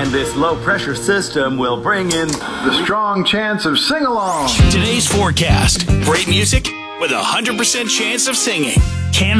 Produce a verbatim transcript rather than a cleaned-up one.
And this low-pressure system will bring in the strong chance of sing-along. Today's forecast. Great music with a one hundred percent chance of singing. Canada